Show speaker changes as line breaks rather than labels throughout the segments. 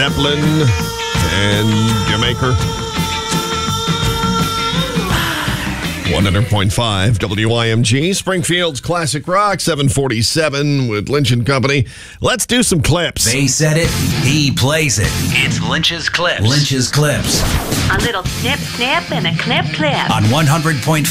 Zeppelin and Jamaica. 100.5 WIMG, Springfield's Classic Rock, 747 with Lynch and Company. Let's do some clips.
They said it, he plays it. It's Lynch's Clips. Lynch's Clips.
A little snip, snip, and a clip, clip.
On 100.5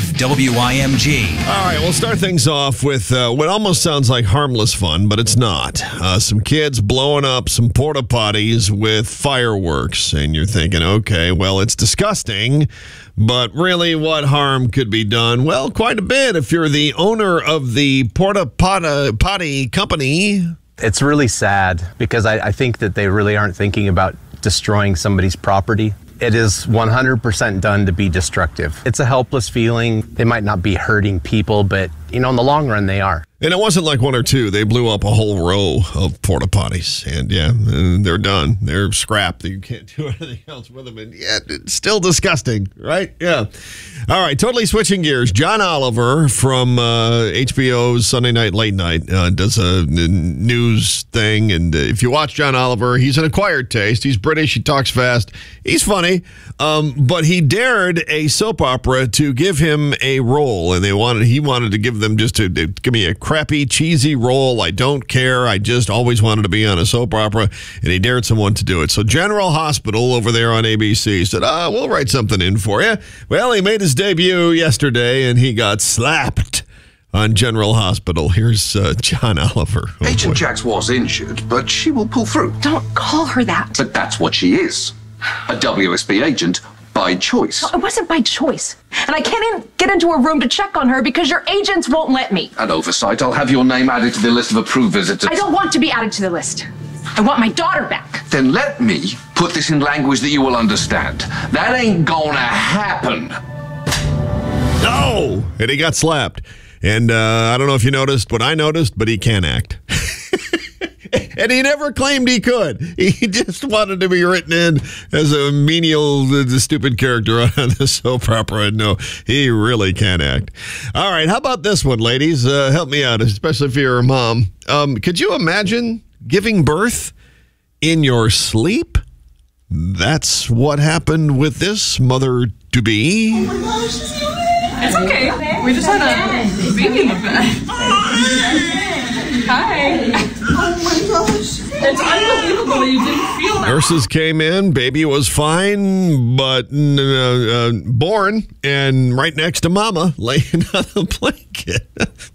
WIMG.
All right, we'll start things off with what almost sounds like harmless fun, but it's not. Some kids blowing up some porta potties with fireworks. And you're thinking, okay, well, it's disgusting. But really, what harm could be done? Well, quite a bit if you're the owner of the porta potty company.
It's really sad because I think that they really aren't thinking about destroying somebody's property. It is 100% done to be destructive. It's a helpless feeling. They might not be hurting people, but, in the long run, they are.
And it wasn't like one or two. They blew up a whole row of porta potties. And, they're done. They're scrapped. You can't do anything else with them. And, it's still disgusting, right? Yeah. All right, totally switching gears. John Oliver from HBO's Sunday Night Late Night does a news thing. And if you watch John Oliver, he's an acquired taste. He's British. He talks fast. He's funny. But he dared a soap opera to give him a role. And he wanted to give them just to give me a crappy, cheesy role. I don't care. I just always wanted to be on a soap opera, and he dared someone to do it. So General Hospital over there on ABC said, we'll write something in for you. Well, he made his debut yesterday, and he got slapped on General Hospital. Here's John Oliver.
Agent Jax was injured, but she will pull through.
Don't call her that.
But that's what she is. A WSB agent by choice.
No, it wasn't by choice. And I can't even get into a room to check on her because your agents won't let me.
At oversight, I'll have your name added to the list of approved visitors.
I don't want to be added to the list. I want my daughter back.
Then let me put this in language that you will understand. That ain't gonna happen.
No! And he got slapped. And I don't know if you noticed, but I noticed, but he can't act. And he never claimed he could. He just wanted to be written in as a menial, stupid character on the soap opera. No, he really can't act. All right, how about this one, ladies? Help me out, especially if you're a mom. Could you imagine giving birth in your sleep? That's what happened with this mother-to-be.
Oh my gosh, it's okay. We just had a baby in the bed. Hi. Oh my gosh. It's unbelievable you didn't feel that.
Nurses came in, baby was fine, but born, and right next to mama, laying on the blanket.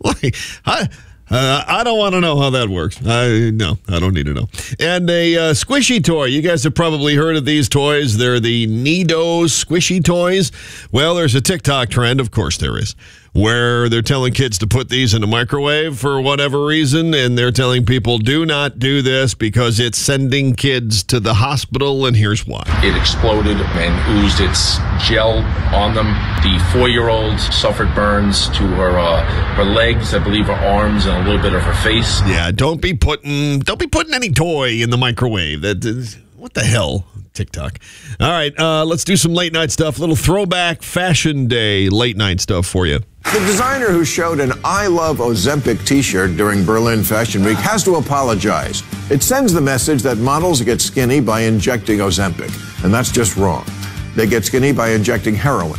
I don't want to know how that works. No, I don't need to know. And a squishy toy. You guys have probably heard of these toys. They're the Nido squishy toys. Well, there's a TikTok trend, of course there is, where they're telling kids to put these in the microwave for whatever reason, and they're telling people, do not do this because it's sending kids to the hospital, and here's why.
It exploded and oozed its gel on them. The 4-year-old suffered burns to her legs, I believe her arms, and a little bit of her face.
Yeah, don't be putting any toy in the microwave. What the hell? TikTok. All right, let's do some late night stuff. A little throwback fashion day late night stuff for you.
The designer who showed an I Love Ozempic t-shirt during Berlin Fashion Week has to apologize. It sends the message that models get skinny by injecting Ozempic, and that's just wrong. They get skinny by injecting heroin.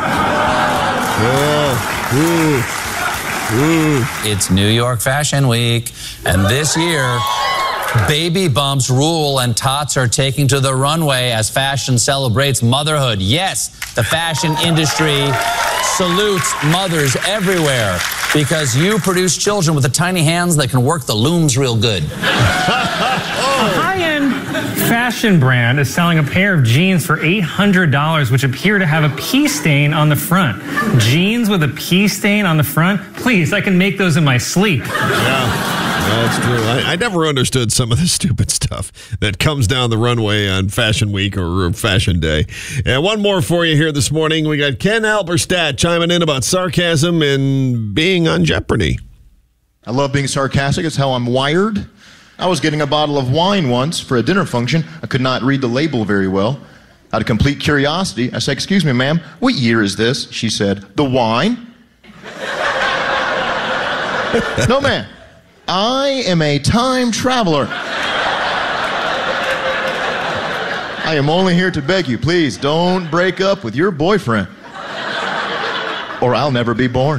It's New York Fashion Week, and this year, baby bumps rule and tots are taking to the runway as fashion celebrates motherhood. Yes, the fashion industry salutes mothers everywhere because you produce children with the tiny hands that can work the looms real good.
A high-end fashion brand is selling a pair of jeans for $800, which appear to have a pee stain on the front. Jeans with a pee stain on the front? Please, I can make those in my sleep.
Yeah. That's true. I never understood some of the stupid stuff that comes down the runway on Fashion Week or Fashion Day. And one more for you here this morning. We got Ken Alberstadt chiming in about sarcasm and being on Jeopardy.
I love being sarcastic. It's how I'm wired. I was getting a bottle of wine once for a dinner function. I could not read the label very well. Out of complete curiosity, I said, "Excuse me, ma'am, what year is this?" She said, "The wine?" "No, ma'am. I am a time traveler." I am only here to beg you, please don't break up with your boyfriend. Or I'll never be born.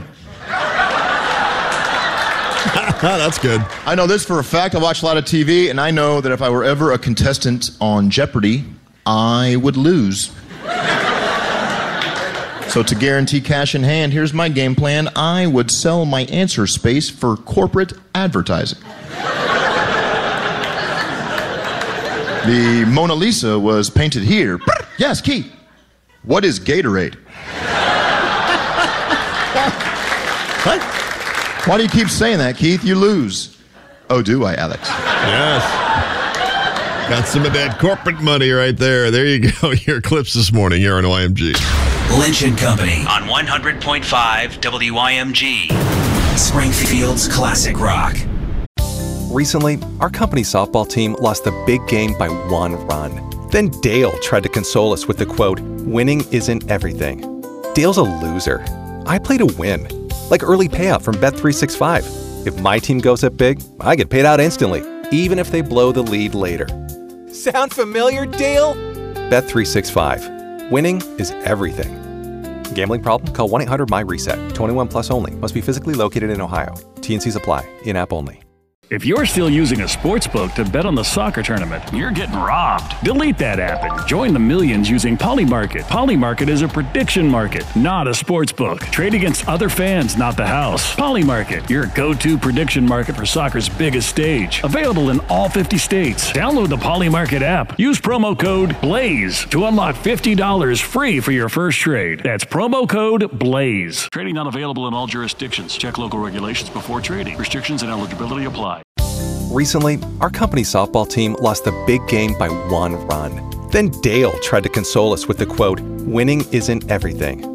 That's good. I
know this for a fact. I watch a lot of TV, and I know that if I were ever a contestant on Jeopardy, I would lose. So to guarantee cash in hand, here's my game plan. I would sell my answer space for corporate advertising. The Mona Lisa was painted here. Yes, Keith. What is Gatorade? What? Why do you keep saying that, Keith? You lose. Oh, do I, Alex?
Yes. Got some of that corporate money right there. There you go. Your clips this morning here on YMG.
Lynch and Company on 100.5 WYMG. Springfield's classic rock.
Recently, our company softball team lost the big game by 1 run. Then Dale tried to console us with the quote, "Winning isn't everything." Dale's a loser. I play to win. Like early payout from Bet365. If my team goes up big, I get paid out instantly, even if they blow the lead later. Sound familiar, Dale? Bet365. Winning is everything. Gambling problem? Call 1-800-MY-RESET. 21 plus only. Must be physically located in Ohio. T&Cs apply. In-app only.
If you're still using a sportsbook to bet on the soccer tournament, you're getting robbed. Delete that app and join the millions using Polymarket. Polymarket is a prediction market, not a sportsbook. Trade against other fans, not the house. Polymarket, your go-to prediction market for soccer's biggest stage. Available in all 50 states. Download the Polymarket app. Use promo code BLAZE to unlock $50 free for your first trade. That's promo code BLAZE. Trading not available in all jurisdictions. Check local regulations before trading. Restrictions and eligibility apply.
Recently, our company softball team lost the big game by 1 run. Then Dale tried to console us with the quote, "Winning isn't everything."